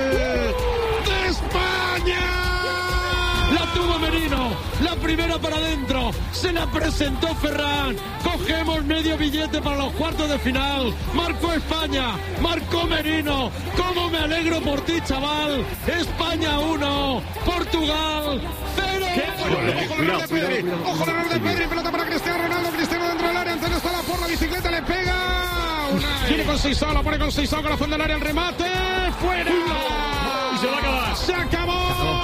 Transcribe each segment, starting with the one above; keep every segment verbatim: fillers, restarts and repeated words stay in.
de España. La tuvo Merino, la primera para adentro, se la presentó Ferran, cogemos medio billete para los cuartos de final, marcó España, marcó Merino, cómo me alegro por ti, chaval. España uno, Portugal cero. Ojo de error de Pedri, ojo de error de Pedri, pelota para Cristiano Ronaldo, Cristiano dentro del área, Antonio está por la bicicleta, le pega. Viene con Seisao, la pone con Seisao, corazón del área, el remate, fuera. Y se va a acabar. Se acabó.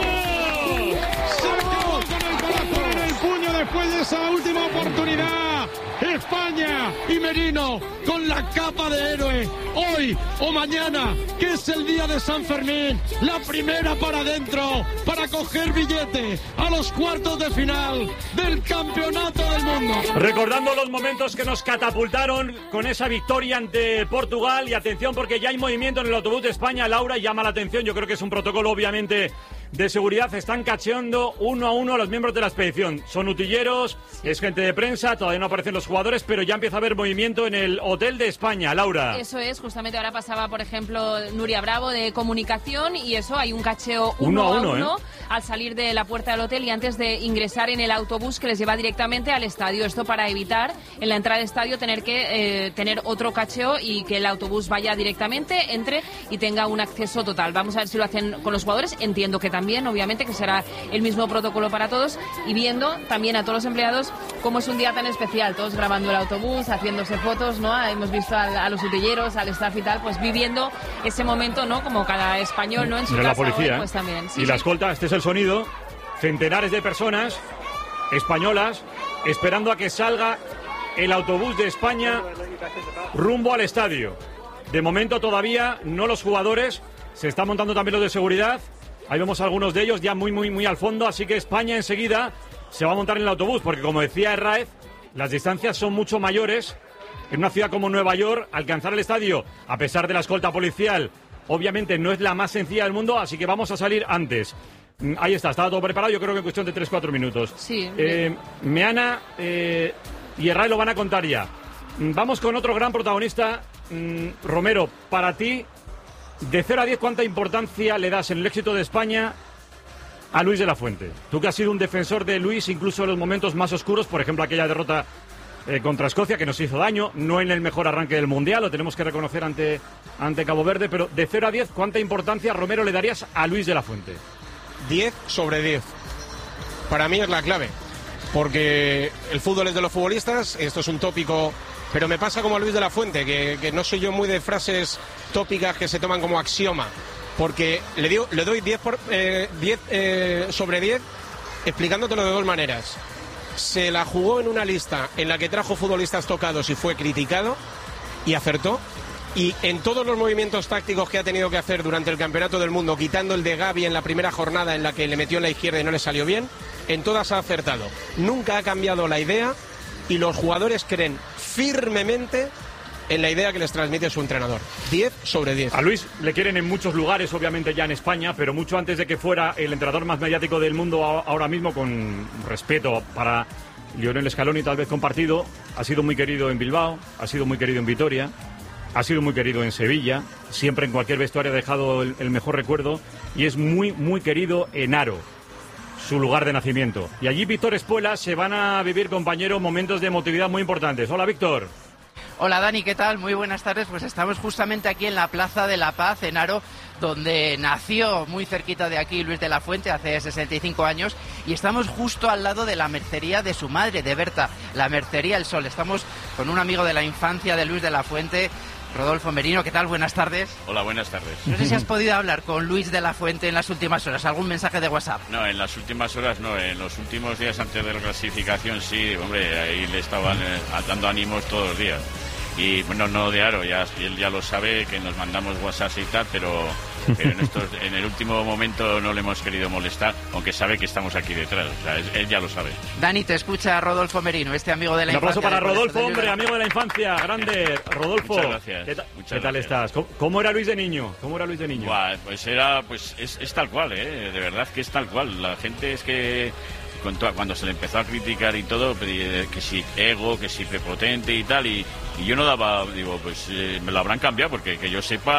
Después de esa última oportunidad, España y Merino con la capa de héroe. Hoy o mañana, que es el día de San Fermín, la primera para adentro, para coger billete a los cuartos de final del Campeonato del Mundo. Recordando los momentos que nos catapultaron con esa victoria ante Portugal. Y atención, porque ya hay movimiento en el autobús de España. Laura, llama la atención, yo creo que es un protocolo obviamente de seguridad. Están cacheando uno a uno a los miembros de la expedición. Son utilleros, es gente de prensa, todavía no aparecen los jugadores, pero ya empieza a haber movimiento en el Hotel de España. Laura. Eso es, justamente ahora pasaba, por ejemplo, Nuria Bravo de Comunicación, y eso, hay un cacheo uno, uno a uno, uno ¿eh? al salir de la puerta del hotel y antes de ingresar en el autobús que les lleva directamente al estadio. Esto para evitar en la entrada del estadio tener que eh, tener otro cacheo y que el autobús vaya directamente, entre y tenga un acceso total. Vamos a ver si lo hacen con los jugadores. Entiendo que también, obviamente, que será el mismo protocolo para todos, y viendo también a todos los empleados cómo es un día tan especial, todos grabando el autobús, haciéndose fotos, ¿no? Hemos visto a, a los utilleros, al staff y tal, pues viviendo ese momento, ¿no? Como cada español, ¿no? En su Pero casa, la policía, hoy, pues también. Sí, y sí. la escolta, este es el sonido, centenares de personas españolas esperando a que salga el autobús de España rumbo al estadio. De momento todavía no los jugadores, se están montando también los de seguridad. Ahí vemos a algunos de ellos ya muy, muy, muy al fondo, así que España enseguida se va a montar en el autobús, porque como decía Herráez, las distancias son mucho mayores. En una ciudad como Nueva York, alcanzar el estadio, a pesar de la escolta policial, obviamente no es la más sencilla del mundo, así que vamos a salir antes. Ahí está, estaba todo preparado, yo creo que en cuestión de tres cuatro minutos. Sí. Eh, Meana eh, y Herráez lo van a contar ya. Vamos con otro gran protagonista. Romero, para ti, de cero a diez, ¿cuánta importancia le das en el éxito de España a Luis de la Fuente? Tú que has sido un defensor de Luis incluso en los momentos más oscuros, por ejemplo aquella derrota eh, contra Escocia que nos hizo daño, no en el mejor arranque del Mundial, lo tenemos que reconocer ante, ante Cabo Verde, pero de cero a diez, ¿cuánta importancia, Romero, le darías a Luis de la Fuente? diez sobre diez. Para mí es la clave, porque el fútbol es de los futbolistas, esto es un tópico, pero me pasa como a Luis de la Fuente, que, que no soy yo muy de frases tópicas que se toman como axioma, porque le, digo, le doy diez, por, eh, diez eh, sobre diez explicándotelo de dos maneras. Se la jugó en una lista en la que trajo futbolistas tocados y fue criticado, y acertó. Y en todos los movimientos tácticos que ha tenido que hacer durante el Campeonato del Mundo, quitando el de Gavi en la primera jornada en la que le metió en la izquierda y no le salió bien, en todas ha acertado. Nunca ha cambiado la idea y los jugadores creen firmemente en la idea que les transmite su entrenador. diez sobre diez. A Luis le quieren en muchos lugares, obviamente ya en España, pero mucho antes de que fuera el entrenador más mediático del mundo ahora mismo, con respeto para Lionel Scaloni tal vez compartido, ha sido muy querido en Bilbao, ha sido muy querido en Vitoria, ha sido muy querido en Sevilla, siempre en cualquier vestuario ha dejado el, el mejor recuerdo, y es muy, muy querido en Aro, su lugar de nacimiento. Y allí Víctor Espuela se van a vivir, compañero, momentos de emotividad muy importantes. Hola, Víctor. Hola, Dani, ¿qué tal? Muy buenas tardes. Pues estamos justamente aquí en la Plaza de la Paz, en Aro, donde nació muy cerquita de aquí Luis de la Fuente hace sesenta y cinco años, y estamos justo al lado de la mercería de su madre, de Berta, la Mercería El Sol. Estamos con un amigo de la infancia de Luis de la Fuente, Rodolfo Merino. ¿Qué tal? Buenas tardes. Hola, buenas tardes. No sé si has podido hablar con Luis de la Fuente en las últimas horas. ¿Algún mensaje de WhatsApp? No, en las últimas horas no. En los últimos días antes de la clasificación sí, hombre, ahí le estaban eh, dando ánimos todos los días. Y bueno, no de Aro, ya, él ya lo sabe, que nos mandamos WhatsApp y tal, pero, pero en, estos, en el último momento no le hemos querido molestar, aunque sabe que estamos aquí detrás, o sea, él ya lo sabe. Dani, te escucha Rodolfo Merino, este amigo de la Un infancia. Un aplauso para Rodolfo, hombre, amigo de la infancia, grande. Rodolfo, muchas gracias. ¿qué, ta muchas ¿qué tal gracias. estás? ¿Cómo, ¿Cómo era Luis de niño? ¿Cómo era Luis de niño? Buah, pues era, pues es, es tal cual, ¿eh? De verdad que es tal cual. La gente es que cuando se le empezó a criticar y todo, que si ego, que si prepotente y tal, y, y yo no daba, digo, pues eh, me lo habrán cambiado, porque que yo sepa,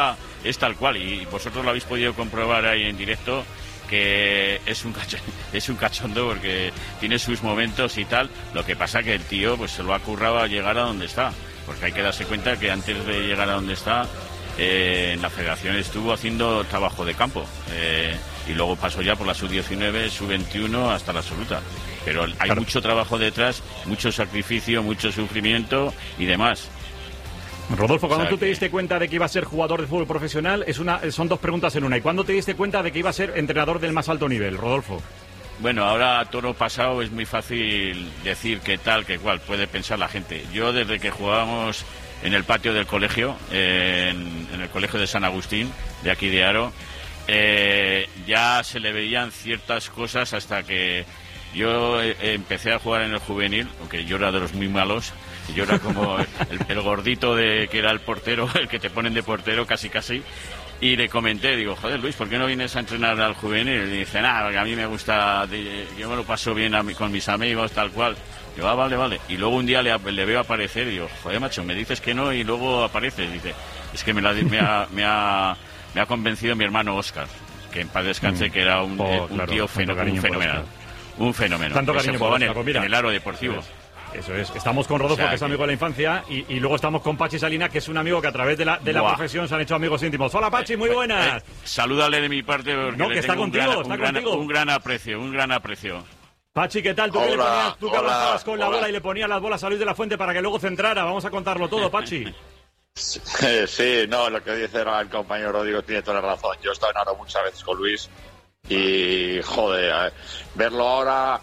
es tal cual, y vosotros lo habéis podido comprobar ahí en directo, que es un cacho, es un cachondo porque tiene sus momentos y tal. Lo que pasa que el tío pues se lo ha currado a llegar a donde está, porque hay que darse cuenta que antes de llegar a donde está, eh, en la federación estuvo haciendo trabajo de campo, eh, y luego pasó ya por la sub diecinueve, sub veintiuno hasta la absoluta. Pero hay claro. mucho trabajo detrás, mucho sacrificio, mucho sufrimiento y demás. Rodolfo, ¿cuándo o sea, tú te que... diste cuenta de que iba a ser jugador de fútbol profesional? Es una, son dos preguntas en una. ¿Y cuándo te diste cuenta de que iba a ser entrenador del más alto nivel, Rodolfo? Bueno, ahora a toro pasado es muy fácil decir qué tal, qué cual, puede pensar la gente. Yo desde que jugábamos en el patio del colegio, eh, en, en el colegio de San Agustín, de aquí de Haro, eh, ya se le veían ciertas cosas hasta que yo eh, empecé a jugar en el juvenil, aunque yo era de los muy malos. Yo era como el, el gordito de que era el portero, el que te ponen de portero casi casi, y le comenté, digo, joder Luis, ¿por qué no vienes a entrenar al juvenil? Y dice, nada, porque a mí me gusta, yo me lo paso bien a mí, con mis amigos, tal cual. Yo, ah, vale, vale. Y luego un día le, le veo aparecer y digo, joder macho, me dices que no y luego aparece. Dice, es que me, la, me, ha, me, ha, me ha convencido mi hermano Óscar, que en paz descanse, mm. que era un, oh, un claro, tío feno, un fenomenal. Un fenómeno. Tanto cariño jugaba en, Oscar, en el aro deportivo. Eso es. Estamos con Rodolfo, o sea, que es amigo de la infancia, y, y luego estamos con Pachi Salina, que es un amigo que a través de la, de la profesión se han hecho amigos íntimos. Hola, Pachi, muy buenas. Eh, eh, salúdale de mi parte, porque no, que le está tengo contigo, un, gran, está un, gran, contigo. un gran aprecio, un gran aprecio. Pachi, ¿qué tal? ¿Tú, hola, que le ponías, tú que hola, avanzabas con hola. la bola y le ponías las bolas a Luis de la Fuente para que luego centrara? Vamos a contarlo todo, Pachi. Sí, no, lo que dice el compañero Rodrigo tiene toda la razón. Yo he estado en Aro muchas veces con Luis y, joder, verlo ahora...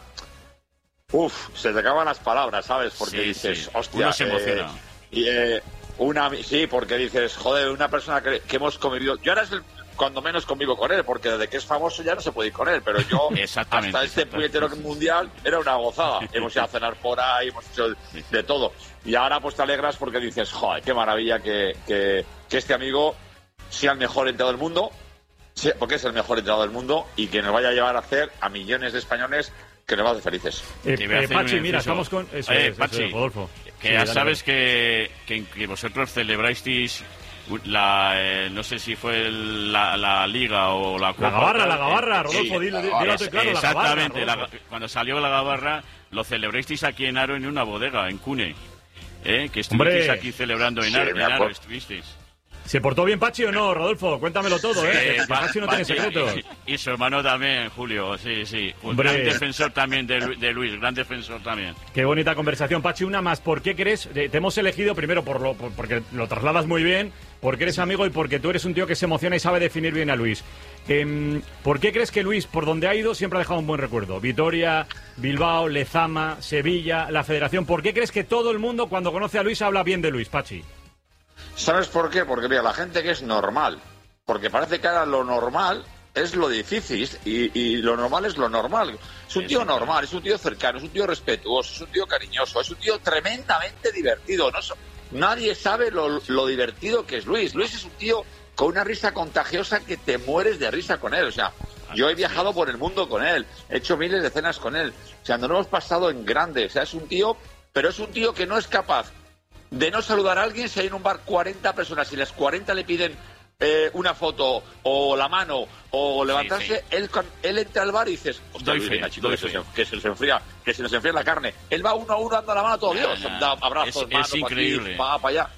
Uf, se te acaban las palabras, ¿sabes? Porque sí, dices, sí. hostia... Uno se emociona. Eh, y, eh, una, sí, porque dices, joder, una persona que, que hemos convivido... Yo ahora es el, cuando menos convivo con él, porque desde que es famoso ya no se puede ir con él, pero yo, hasta este puñetero mundial, era una gozada. Hemos ido a cenar por ahí, hemos hecho de todo. Y ahora pues te alegras porque dices, joder, qué maravilla que, que, que este amigo sea el mejor entrenador del mundo, porque es el mejor entrenador del mundo, y que nos vaya a llevar a hacer a millones de españoles que nos va a hacer felices. Eh, eh, Pachi, mira, estamos con... Eso eh, es, Pachi, eso es, Rodolfo. Que sí, ya dale, sabes que, que, que vosotros celebrasteis la... Eh, no sé si fue el, la, la Liga o la Copa. La Gabarra, la Gabarra, Rodolfo, sí, dilo, dilo, es, claro, exactamente, la Gabarra, la, cuando salió la Gabarra, lo celebrasteis aquí en Aro en una bodega, en Cune. Eh, que estuvisteis Hombre, aquí celebrando en, sí, Aro, en Aro, estuvisteis. ¿Se portó bien Pachi o no, Rodolfo? Cuéntamelo todo, ¿eh? Eh, Pachi no tiene secretos. Y, y su hermano también, Julio, sí, sí. Un Hombre. gran defensor también de, de Luis, gran defensor también. Qué bonita conversación, Pachi. Una más, ¿por qué crees? Te hemos elegido primero por lo, por, porque lo trasladas muy bien, porque eres amigo y porque tú eres un tío que se emociona y sabe definir bien a Luis. Eh, ¿Por qué crees que Luis, por donde ha ido, siempre ha dejado un buen recuerdo? Vitoria, Bilbao, Lezama, Sevilla, la Federación. ¿Por qué crees que todo el mundo, cuando conoce a Luis, habla bien de Luis, Pachi? ¿Sabes por qué? Porque mira, la gente que es normal, porque parece que ahora lo normal es lo difícil y, y lo normal es lo normal. Es un tío normal, es un tío cercano, es un tío respetuoso, es un tío cariñoso, es un tío tremendamente divertido. No, nadie sabe lo, lo divertido que es Luis. Luis es un tío con una risa contagiosa que te mueres de risa con él. O sea, yo he viajado por el mundo con él, he hecho miles de cenas con él. O sea, nos hemos pasado en grande. O sea, es un tío, pero es un tío que no es capaz de no saludar a alguien si hay en un bar cuarenta personas y las cuarenta le piden eh, una foto o la mano o levantarse, sí, sí. Él, él entra al bar y dices, hostia, Luis, venga, chico, que, se, que se nos enfría, que se nos enfría la carne. Él va uno a uno dando la mano a todo Dios, nah, da abrazos, es, manos, es increíble. para pa allá.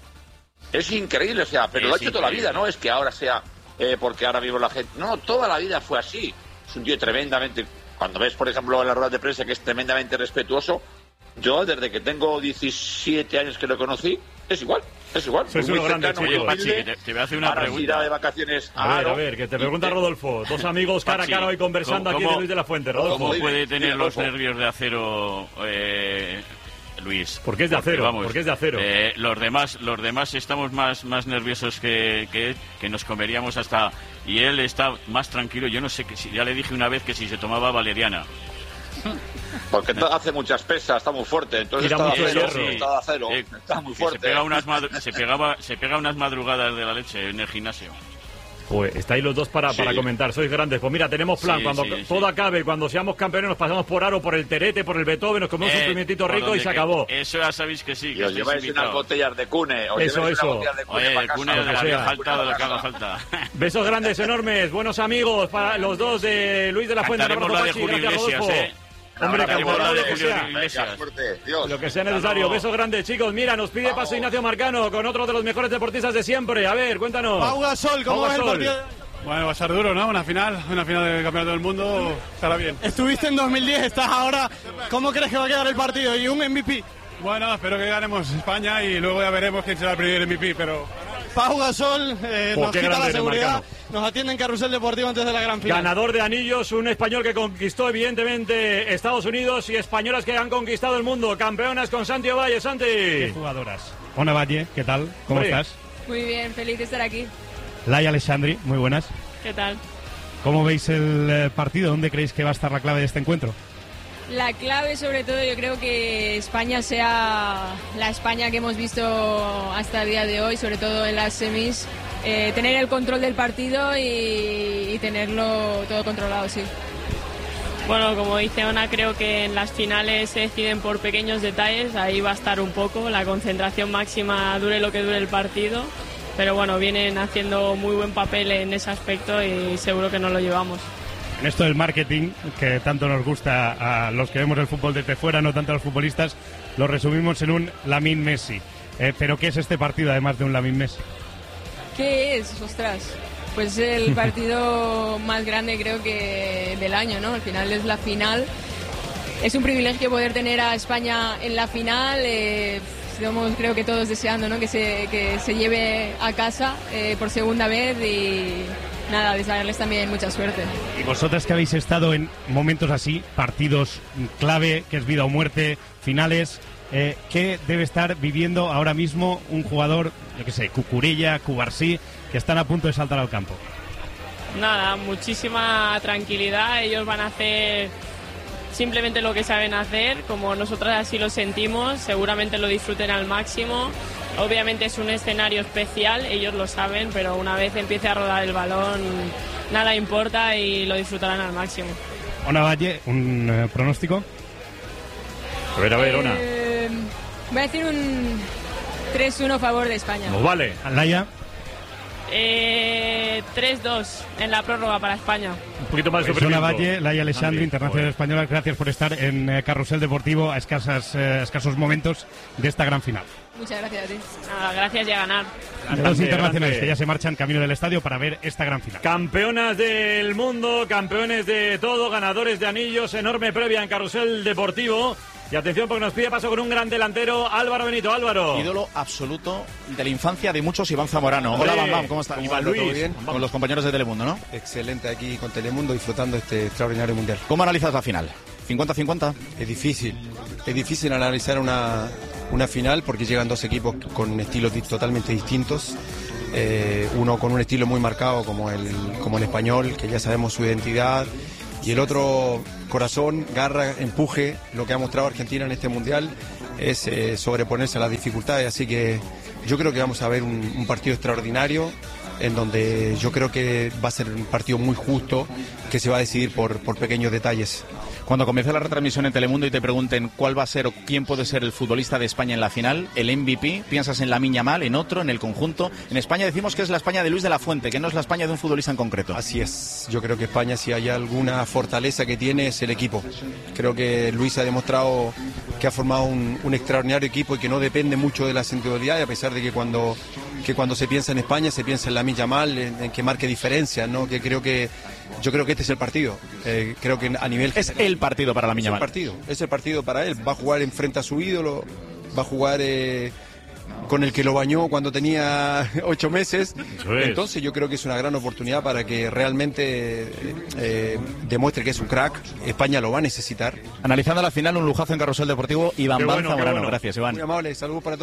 Es increíble, o sea, pero es lo ha hecho increíble. Toda la vida, no es que ahora sea eh, porque ahora mismo la gente... No, toda la vida fue así. Es un tío tremendamente... Cuando ves, por ejemplo, en las ruedas de prensa que es tremendamente respetuoso, yo, desde que tengo diecisiete años que lo conocí, es igual, es igual. Sois uno grande, chico. Oye, Pachi, que te, te voy a hacer una ahora pregunta. Ir de vacaciones a, a ver, a ver, que te pregunta Rodolfo. Dos amigos cara Pachi, a cara hoy conversando ¿cómo, aquí de Luis de la Fuente, Rodolfo. ¿Cómo puede tener los nervios de acero, eh, Luis? ¿Por qué es de acero? Porque, vamos, ¿Por qué es de acero? Eh, los demás, los demás estamos más, más nerviosos que, que, que nos comeríamos hasta... Y él está más tranquilo. Yo no sé, que si, ya le dije una vez que si se tomaba valeriana. Porque hace muchas pesas, está muy fuerte, entonces está, mucho acero, sí, está de acero, eh, está muy fuerte. Se pega, unas madru- se, pegaba, se pega unas madrugadas de la leche en el gimnasio. Pues estáis los dos para, Sí. para comentar, sois grandes. Pues mira, tenemos plan, Sí, cuando sí, sí. todo acabe, cuando seamos campeones nos pasamos por Aro, por el Terete, por el Beethoven, nos comemos Eh, un pimientito por rico y donde se que- acabó. Eso ya sabéis que sí. Y Que os estáis lleváis unas invitados. botellas de Cune. Os Eso, lleváis eso. unas botellas de Cune Oye, para el casa, cune lo de que la sea. que sea. falta, de lo que haga falta. Besos grandes, enormes, buenos amigos para los dos de Luis de la Fuente. Cantaremos Un abrazo, la de Pachi, Julio gracias, Iglesias, Rodolfo. ¿eh? Hombre, Cantaremos cantado la de lo que Julio sea. Iglesias. Venga, suerte. Dios. Lo que sea Hasta necesario. luego. Besos grandes, chicos. Mira, nos pide paso Ignacio Marcano con otro de los mejores deportistas de siempre. A ver, cuéntanos. Pau Gasol, ¿cómo Pau ves el Gasol. partido? Bueno, va a ser duro, ¿no? Una final, una final del Campeonato del Mundo, estará bien. Estuviste en dos mil diez, estás ahora. ¿Cómo crees que va a quedar el partido? Y un M V P. Bueno, espero que ganemos España y luego ya veremos quién será el primer M V P, pero... Pau Gasol eh, Oh, nos qué quita grande la eres, seguridad, Marcano. nos atiende en Carrusel Deportivo antes de la gran final. Ganador de anillos, un español que conquistó evidentemente Estados Unidos y españolas que han conquistado el mundo. Campeonas con Santi Ovalle. Santi. Jugadoras. Ona Valle, ¿qué tal? ¿Cómo Hombre. estás? Muy bien, feliz de estar aquí. Laia Alessandri, muy buenas. ¿Qué tal? ¿Cómo veis el eh, partido? ¿Dónde creéis que va a estar la clave de este encuentro? La clave, sobre todo, yo creo que España sea la España que hemos visto hasta el día de hoy, sobre todo en las semis. Eh, tener el control del partido y, y tenerlo todo controlado, sí. Bueno, como dice Ona, creo que en las finales se deciden por pequeños detalles, ahí va a estar un poco, la concentración máxima dure lo que dure el partido, pero bueno, vienen haciendo muy buen papel en ese aspecto y seguro que nos lo llevamos. En esto del marketing, que tanto nos gusta a los que vemos el fútbol desde fuera, no tanto a los futbolistas, lo resumimos en un Lamine Messi. Eh, ¿Pero qué es este partido además de un Lamine Messi? ¿Qué es? Ostras. Pues el partido más grande creo que del año, ¿no? Al final es la final. Es un privilegio poder tener a España en la final. Eh, estamos creo que todos deseando, ¿no? que, se, que se lleve a casa eh, por segunda vez y nada, desearles también mucha suerte. Y vosotras que habéis estado en momentos así, partidos clave, que es vida o muerte, finales, eh, ¿qué debe estar viviendo ahora mismo un jugador, yo qué sé, Cucurella, Cubarsí, que están a punto de saltar al campo? Nada, muchísima tranquilidad, ellos van a hacer simplemente lo que saben hacer, como nosotras así lo sentimos, seguramente lo disfruten al máximo. Obviamente es un escenario especial, ellos lo saben, pero una vez empiece a rodar el balón, nada importa y lo disfrutarán al máximo. Ona Valle, ¿un eh, pronóstico? A ver, a ver, Ona. Eh, voy a decir un tres uno a favor de España. Nos vale. Laia. Eh, tres dos en la prórroga para España. Un poquito más de Pues Ona sufrimiento. Valle, Laia Alessandri, Santi, internacional joder. española, gracias por estar en eh, Carrusel Deportivo a escasas, eh, escasos momentos de esta gran final. Muchas gracias a ti. Nada, gracias y a ganar. Los Grande, internacionales grande. que ya se marchan camino del estadio para ver esta gran final. Campeonas del mundo, campeones de todo, ganadores de anillos, enorme previa en Carrusel Deportivo. Y atención porque nos pide paso con un gran delantero, Álvaro Benito. Álvaro. Ídolo absoluto de la infancia de muchos, Iván Zamorano. Hombre, Hola, Bam Bam, ¿cómo estás? ¿cómo Iván anda? ¿Todo Luis, bien? con los compañeros de Telemundo, ¿no? Excelente aquí con Telemundo, disfrutando este extraordinario mundial. ¿Cómo analizas la final? ¿cincuenta cincuenta? Es difícil, es difícil analizar una, una final porque llegan dos equipos con estilos di- totalmente distintos. Eh, uno con un estilo muy marcado como el, como el español, que ya sabemos su identidad, y el otro corazón, garra, empuje. Lo que ha mostrado Argentina en este mundial es eh, sobreponerse a las dificultades, así que yo creo que vamos a ver un, un partido extraordinario en donde yo creo que va a ser un partido muy justo, que se va a decidir por, por pequeños detalles. Cuando comience la retransmisión en Telemundo y te pregunten cuál va a ser o quién puede ser el futbolista de España en la final, el M V P, piensas en Lamine Yamal, en otro, en el conjunto. En España decimos que es la España de Luis de la Fuente, que no es la España de un futbolista en concreto. Así es, yo creo que España, si hay alguna fortaleza que tiene, es el equipo. Creo que Luis ha demostrado que ha formado un, un extraordinario equipo y que no depende mucho de las individualidades, a pesar de que cuando, que cuando se piensa en España se piensa en Lamine Yamal, en, en que marque diferencias, ¿no? Que creo que yo creo que este es el partido. Eh, creo que a nivel Es el partido para Lamine es el Yamal. partido, es el partido para él. Va a jugar enfrente a su ídolo, va a jugar eh, con el que lo bañó cuando tenía ocho meses. Eso es. Entonces yo creo que es una gran oportunidad para que realmente eh, eh, demuestre que es un crack. España lo va a necesitar. Analizando la final, un lujazo en Carrusel Deportivo, Iván Qué Bam bueno, qué Zamorano. bueno. Gracias, Iván. Muy amable, saludos para todos.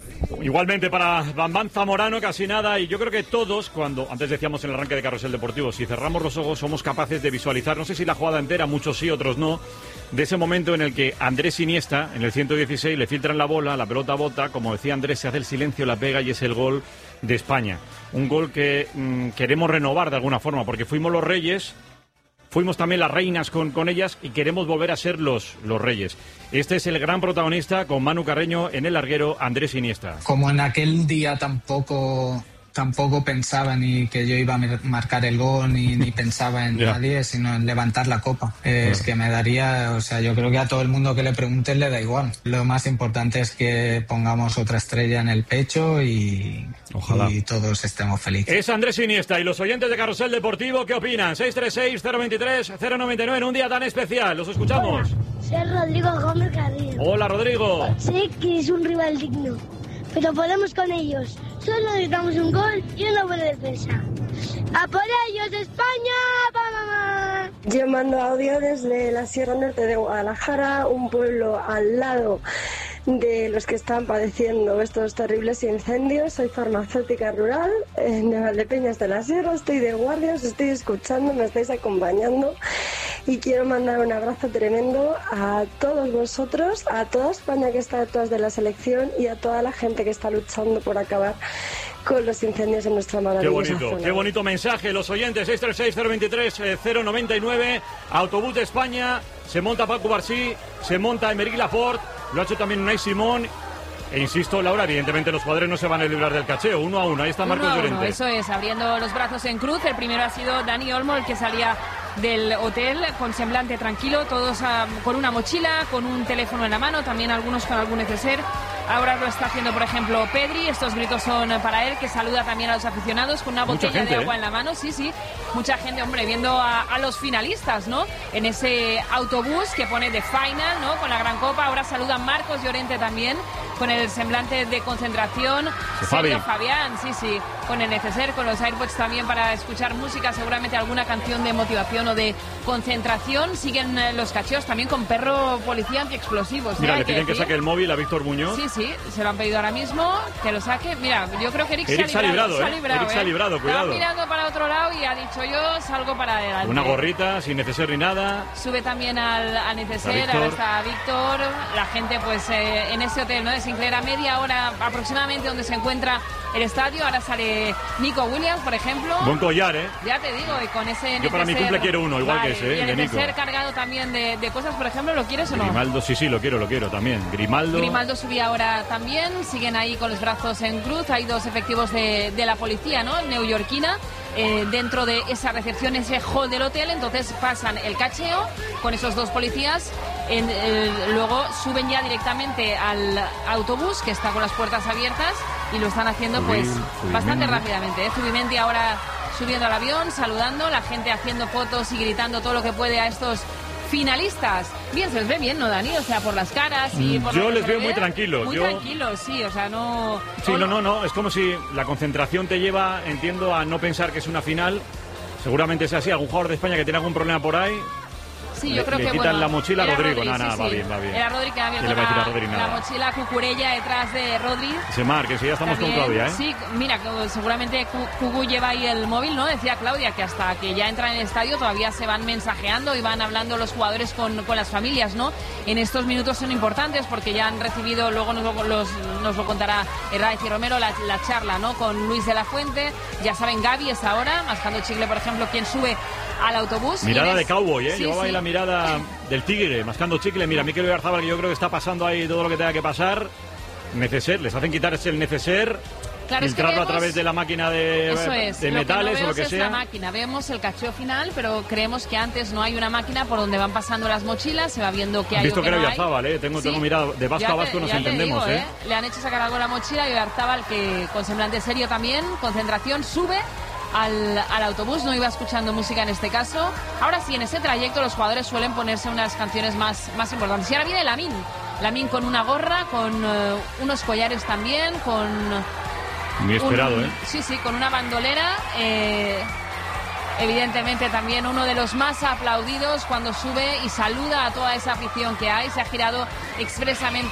Igualmente para Bambán Zamorano, casi nada, y yo creo que todos, cuando, antes decíamos en el arranque de Carrusel Deportivo, si cerramos los ojos somos capaces de visualizar, no sé si la jugada entera, muchos sí, otros no, de ese momento en el que Andrés Iniesta, en el ciento dieciséis, le filtran la bola, la pelota bota, como decía Andrés, se hace el silencio, la pega y es el gol de España. Un gol que mmm, queremos renovar de alguna forma, porque fuimos los reyes, fuimos también las reinas con, con ellas y queremos volver a ser los, los reyes. Este es el gran protagonista con Manu Carreño en el larguero, Andrés Iniesta. Como en aquel día tampoco, tampoco pensaba ni que yo iba a marcar el gol, ni, ni pensaba en nadie, sino en levantar la copa. Eh, es que me daría, o sea, yo creo que a todo el mundo que le pregunte le da igual. Lo más importante es que pongamos otra estrella en el pecho y... Ojalá. Y todos estemos felices. Es Andrés Iniesta. Y los oyentes de Carrusel Deportivo, ¿qué opinan? seis tres seis, cero dos tres, cero nueve nueve en un día tan especial. Los escuchamos. Hola, soy Rodrigo Gómez Carrillo. Hola, Rodrigo. Sé que es un rival digno, pero podemos con ellos. Solo necesitamos un gol y una buena defensa. ¡A por ellos, España! ¡Vamos! Yo mando audio desde la Sierra Norte de Guadalajara, un pueblo al lado de los que están padeciendo estos terribles incendios. Soy farmacéutica rural en Valdepeñas de la Sierra, estoy de guardia, os estoy escuchando, me estáis acompañando y quiero mandar un abrazo tremendo a todos vosotros, a toda España que está detrás de la selección y a toda la gente que está luchando por acabar con los incendios en nuestra maravillosa Qué bonito, zona. Qué bonito mensaje. Los oyentes, seis tres seis, cero dos tres, cero nueve nueve, Autobús de España, se monta Paco Barsí, se monta Aymeric Laporte, lo ha hecho también Unai Simón. E insisto, Laura, evidentemente los jugadores no se van a librar del cacheo. Uno a uno, ahí está Marcos Llorente. Eso es, abriendo los brazos en cruz. El primero ha sido Dani Olmo, el que salía del hotel con semblante tranquilo, todos uh, con una mochila, con un teléfono en la mano, también algunos con algún neceser. Ahora lo está haciendo, por ejemplo, Pedri. Estos gritos son para él, que saluda también a los aficionados con una botella gente, de agua ¿eh? en la mano. Sí, sí, mucha gente, hombre, viendo a, a los finalistas, ¿no? En ese autobús que pone de final, ¿no? Con la gran copa. Ahora saluda Marcos Llorente también, con el semblante de concentración. Sí, Sergio Fabián, sí, sí, con el neceser, con los AirPods también para escuchar música, seguramente alguna canción de motivación o de concentración. Siguen eh, los cacheos también con perro policía antiexplosivos. Mira, ¿eh? le piden que, que saque el móvil a Víctor Muñoz. Sí, sí, se lo han pedido ahora mismo, que lo saque. Mira, yo creo que Eric, Eric se ha librado. Se ha librado, ¿eh? librado, Eric se ha librado, ¿eh? cuidado. Estaba mirando para otro lado y ha dicho yo salgo para adelante. Una gorrita, sin neceser ni nada. Sube también al, al neceser, Víctor. ahora está Víctor. La gente pues eh, en ese hotel, ¿no? De Sinclair, a media hora aproximadamente donde se encuentra el estadio. Ahora sale Nico Williams, por ejemplo. Buen collar, ¿eh? Ya te digo, y con ese Yo para mi cumple quiero uno, igual vale, que ese, ¿eh? Y el de Nico. neceser cargado también de, de cosas, por ejemplo, ¿lo quieres o no? Grimaldo, sí, sí, lo quiero, lo quiero también. Grimaldo. Grimaldo subía ahora también, siguen ahí con los brazos en cruz. Hay dos efectivos de, de la policía, ¿no? Neoyorquina, eh, dentro de esa recepción, ese hall del hotel. Entonces pasan el cacheo con esos dos policías. En, eh, luego suben ya directamente al autobús, que está con las puertas abiertas, y lo están haciendo pues Zubimendi. bastante rápidamente, ¿eh? Zubimendi ahora subiendo al avión, saludando, la gente haciendo fotos y gritando todo lo que puede a estos finalistas. Bien, se les ve bien, ¿no, Dani? O sea, por las caras y por Yo lo que les se veo ve, muy tranquilos. Muy Yo... tranquilos, sí, o sea, no... Sí, no, no, no, es como si la concentración te lleva, entiendo, a no pensar que es una final. Seguramente sea así, algún jugador de España que tiene algún problema por ahí. Sí, yo le, creo le que quitan bueno, la mochila a Rodrigo, Rodri, nada, sí, nada, sí. va bien, va bien. Era Rodri que ha abierto le va a quitar la, a Rodri la nada. mochila Cucurella detrás de Rodri. Se mar, que sí, ya estamos También, con Claudia, ¿eh? Sí, mira, que seguramente Cucu lleva ahí el móvil, ¿no? Decía Claudia que hasta que ya entran en el estadio todavía se van mensajeando y van hablando los jugadores con, con las familias, ¿no? En estos minutos son importantes porque ya han recibido, luego nos lo, los, nos lo contará Herraiz y Romero, la, la charla, ¿no? Con Luis de la Fuente. Ya saben, Gaby es ahora, mascando chicle, por ejemplo, quien sube al autobús. Mirada es... de cowboy, ¿eh? Sí, Llevaba sí. ahí la mirada del tigre, mascando chicle. Mira, Mikel Oyarzabal, que yo creo que está pasando ahí todo lo que tenga que pasar. Neceser, les hacen quitarse el neceser, Claro, filtrarlo es que vemos, a través de la máquina de, eso es, de lo metales que no o lo que vemos sea. es la máquina, vemos el cacheo final, pero creemos que antes no hay una máquina por donde van pasando las mochilas, se va viendo que hay Visto o que que era no hay. Oyarzabal, ¿eh? Tengo, Sí. tengo mirada de vasco Ya a vasco, te- nos ya te entendemos, digo, ¿eh? Le han hecho sacar algo de la mochila y Oyarzabal, que con semblante serio también, concentración, sube al, al autobús, no iba escuchando música en este caso. Ahora sí, en ese trayecto los jugadores suelen ponerse unas canciones más, más importantes. Y ahora viene Lamine, Lamine con una gorra, con eh, unos collares también, con... Muy esperado, un- ¿eh? Sí, sí, con una bandolera. eh, evidentemente también uno de los más aplaudidos cuando sube y saluda a toda esa afición que hay. Se ha girado expresamente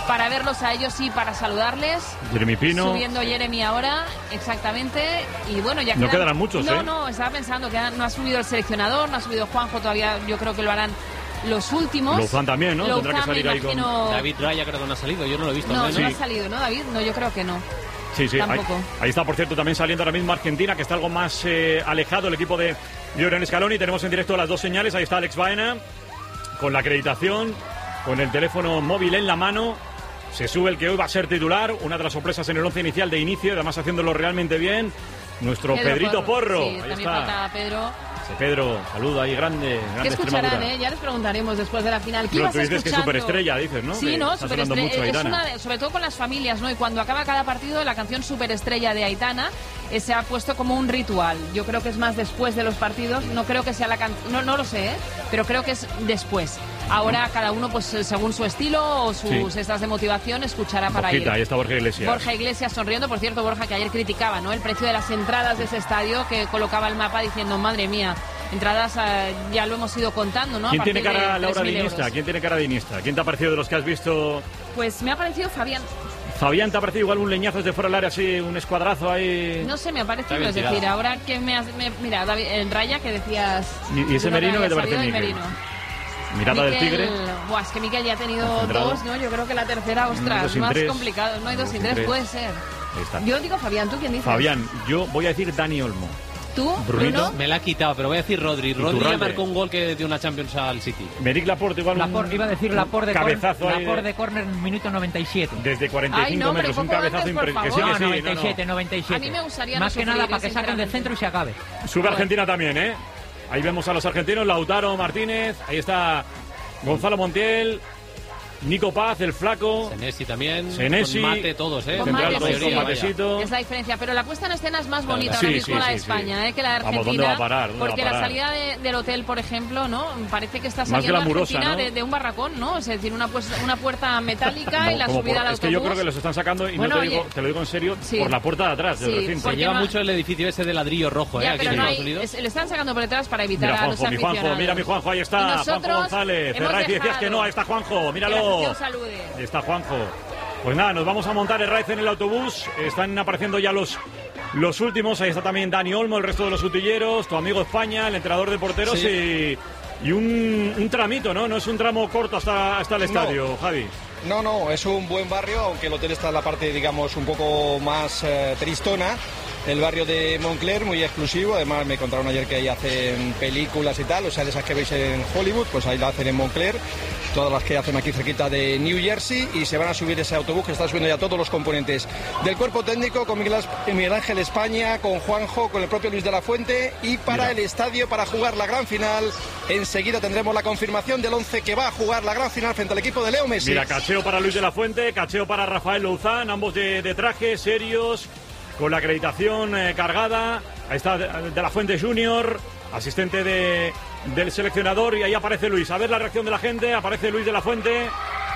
para verlos a ellos y para saludarles. Jeremy Pino. Subiendo Jeremy ahora, exactamente. Y bueno, ya quedan... No quedarán muchos, No, ¿eh? no, estaba pensando que no ha subido el seleccionador, no ha subido Juanjo, todavía yo creo que lo harán los últimos. Louzán también, ¿no? Louzán, Tendrá que salir ahí con... David Raya creo que no ha salido, yo no lo he visto. No, no, no sí. ha salido, ¿no, David? No, yo creo que no. Sí, sí, ahí, Tampoco. ahí está, por cierto, también saliendo ahora mismo Argentina, que está algo más eh, alejado el equipo de Lionel Scaloni. Tenemos en directo las dos señales, ahí está Alex Baena, con la acreditación, con el teléfono móvil en la mano. Se sube el que hoy va a ser titular, una de las sorpresas en el once inicial de inicio, además haciéndolo realmente bien, nuestro Pedro Pedrito Porro. Porro. Sí, ahí también está. falta Pedro. Sí, Pedro, saludo ahí grande, grande ¿Qué escucharán, Extremadura. eh? Ya les preguntaremos después de la final. ¿Qué Pero ibas tú dices que es escuchando? superestrella, dices, ¿no? Sí, Que no, está sonando superestrella. mucho Es Aitana. una de- sobre todo con las familias, ¿no? Y cuando acaba cada partido, la canción Superestrella de Aitana eh, se ha puesto como un ritual. Yo creo que es más después de los partidos. No creo que sea la canción, no, no lo sé, ¿eh? Pero creo que es después. Ahora cada uno, pues según su estilo o sus Sí. estas de motivación, escuchará para Borjita, ir. ahí está Borja Iglesias. Borja Iglesias sonriendo, por cierto, Borja, que ayer criticaba, ¿no? El precio de las entradas de ese estadio, que colocaba el mapa diciendo, madre mía, entradas eh, ya lo hemos ido contando, ¿no? A ¿Quién tiene partir cara, de Laura, de tres mil Iniesta? euros. ¿Quién tiene cara de Iniesta? ¿Quién te ha parecido de los que has visto? Pues me ha parecido Fabián. Fabián, ¿te ha parecido igual un leñazo desde fuera del área, así, un escuadrazo ahí? No sé, me ha parecido, Está es bien decir, tirado. ahora que me has... me- mira, David, en Raya que decías... ¿Y- y ese uno que Merino había qué te parece, salido del Miquel? Merino. Mirada del Miquel- tigre. Buah, es que Miquel ya ha tenido Concentrado. dos, ¿no? Yo creo que la tercera, ostras, dos sin más tres. complicado. No hay dos sin tres, puede ser. Ahí está. Yo digo Fabián, ¿tú quién dices? Fabián, yo voy a decir Dani Olmo. ¿Tú, Brunito. Bruno? Me la ha quitado, pero voy a decir Rodri. Y Rodri ya Turralde. marcó un gol que dio una Champions al City. Meric Laporte, igual un Laporte, iba a decir Laporte de cabezazo ahí Laporte de- de córner, minuto noventa y siete. desde cuarenta y cinco Ay, no, hombre, metros, un poco cabezazo antes, por impresionante. favor. Sí, No, que sí, noventa y siete, no, no. noventa y siete. A mí me gustaría Más no que nada sufrir, para que saquen del sinceramente. centro y se acabe. Sube Argentina también, ¿eh? Ahí vemos a los argentinos, Lautaro Martínez, ahí está Gonzalo Montiel, Nico Paz, el flaco. Senesi también. Senesi. Con Mate todos, ¿eh? Con Central Mate, dos, sí, con sí. Matecito. Es la diferencia, pero la puesta en escena es más bonita Sí, ahora mismo sí, la de sí, sí. España, ¿eh? que la de Argentina. Vamos, ¿dónde va a parar? ¿Dónde va a Porque la parar? salida de- del hotel, por ejemplo, ¿no? Parece que está Más saliendo glamurosa, Argentina ¿no? de, de un barracón, ¿no? Es decir, una, pues, una puerta metálica y No, la como subida por- al es que autobús. yo creo que los están sacando, y Bueno, no te, digo, oye, te lo digo en serio, sí. por la puerta de atrás del Sí, recinto. Se porque lleva ma- mucho el edificio ese de ladrillo rojo, ¿eh? Ya, Aquí pero en no hay, Estados Unidos. es- le están sacando por detrás para evitar Mira a los Juanjo, mi aficionados. Juanjo, mira mi Juanjo, ahí Y está, Juanjo nosotros González. hemos Ferraz, y decías que dejado no, ahí está Juanjo, que la míralo. afición salude. Ahí está Juanjo. Pues nada, nos vamos a montar el Raíz en el autobús. Están apareciendo ya los, los últimos. Ahí está también Dani Olmo, el resto de los utilleros, tu amigo España, el entrenador de porteros y, y un, un tramito, ¿no? No es un tramo corto hasta, hasta el No. estadio, Javi. No, no, es un buen barrio, aunque el hotel está en la parte, digamos, un poco más eh, tristona. El barrio de Montclair, muy exclusivo. Además, me contaron ayer que ahí hacen películas y tal, o sea, de esas que veis en Hollywood, pues ahí la hacen en Montclair. Todas las que hacen aquí cerquita de New Jersey, y se van a subir ese autobús que está subiendo ya todos los componentes del cuerpo técnico, con Miguel, As- Miguel Ángel España, con Juanjo, con el propio Luis de la Fuente, y para el estadio para jugar la gran final. Enseguida tendremos la confirmación del once que va a jugar la gran final frente al equipo de Leo Messi. Mira, cacheo para Luis de la Fuente, cacheo para Rafael Louzán, ambos de, de traje, serios, con la acreditación eh, cargada. Ahí está de, de la Fuente Junior, asistente de, del seleccionador, y ahí aparece Luis. A ver la reacción de la gente, aparece Luis de la Fuente.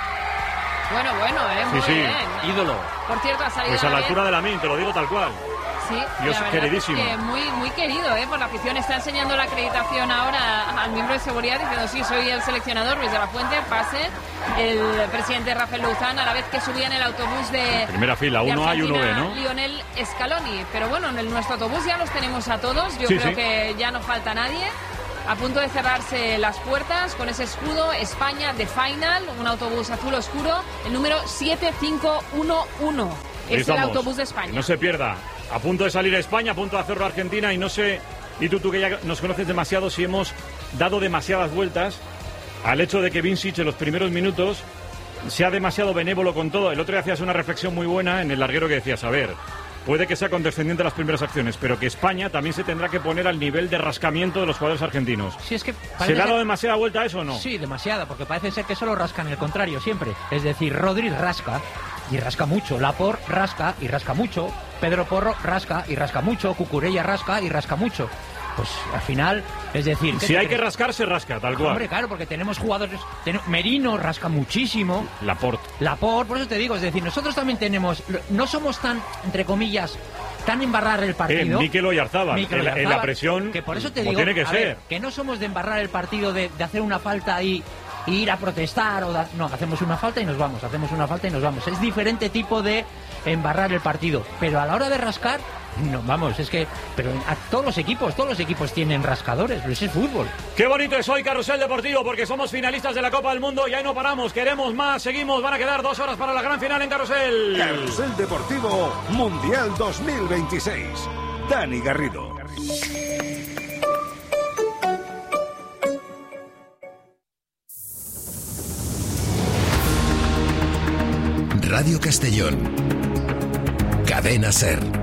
Bueno, bueno, ¿eh? Muy Sí, sí. bien. Ídolo. Por cierto, ha salido Pues a la David. altura de la min, te lo digo tal cual. Sí, Dios, la verdad queridísimo. es que muy, muy querido, ¿eh? Por la afición. Está enseñando la acreditación ahora al miembro de seguridad diciendo, sí, soy el seleccionador, Luis de la Fuente, pase. El presidente Rafael Louzán, a la vez que subía en el autobús de Primera fila, de uno A y uno B, Argentina, ¿no? Lionel Scaloni. Pero bueno, en el- nuestro autobús ya los tenemos a todos. Yo Sí, creo sí. que ya no falta nadie. A punto de cerrarse las puertas con ese escudo España de Final, un autobús azul oscuro, el número siete cinco uno uno. Ahí Es el estamos. autobús de España. Que no se pierda. A punto de salir a España, a punto de hacerlo a Argentina, y no sé, y tú, tú que ya nos conoces demasiado, si hemos dado demasiadas vueltas al hecho de que Vincic en los primeros minutos sea demasiado benévolo con todo. El otro día hacías una reflexión muy buena en el larguero que decías, a ver, puede que sea condescendiente las primeras acciones, pero que España también se tendrá que poner al nivel de rascamiento de los jugadores argentinos. Sí, es que ¿Se parece le ha dado ser- demasiada vuelta a eso o no? Sí, demasiada, porque parece ser que solo rascan el contrario siempre. Es decir, Rodri rasca y rasca mucho, Laporte rasca y rasca mucho, Pedro Porro rasca y rasca mucho, Cucurella rasca y rasca mucho. Pues al final, es decir... ¿qué Si te hay que crees? rascar, se rasca, tal cual. Hombre, claro, porque tenemos jugadores... ten- Merino rasca muchísimo. Laporte. Laporte, por eso te digo, es decir, nosotros también tenemos... No somos tan, entre comillas, tan embarrar el Eh, partido. Mikel Oyarzábal, Mikel en, la- en la Oyarzábal, presión, que por eso te como digo, tiene que a ser. ver, que no somos de embarrar el partido, de, de hacer una falta ahí ir a protestar o dar... No, hacemos una falta y nos vamos, hacemos una falta y nos vamos. Es diferente tipo de embarrar el partido, pero a la hora de rascar, no, vamos, es que... Pero a todos los equipos, todos los equipos tienen rascadores, pero ese es fútbol. Qué bonito es hoy Carrusel Deportivo, porque somos finalistas de la Copa del Mundo y ahí no paramos, queremos más, seguimos, van a quedar dos horas para la gran final en Carrusel. Carrusel Deportivo Mundial dos mil veintiséis. Dani Garrido. Radio Castellón. Cadena SER.